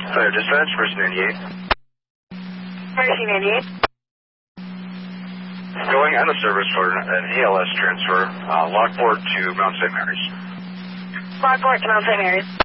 Fire dispatch, Mercy 98. Mercy 98. Going on the service for an ALS transfer, Lockport to Mount St. Mary's. Lockport to Mount St. Mary's.